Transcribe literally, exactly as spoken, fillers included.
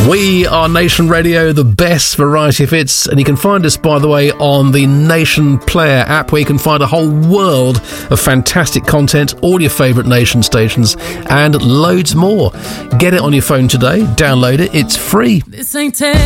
We are Nation Radio, the best variety of hits, and you can find us, by the way, on the Nation Player app, where you can find a whole world of fantastic content, all your favourite Nation stations, and loads more. Get it on your phone today, download it, it's free. This ain't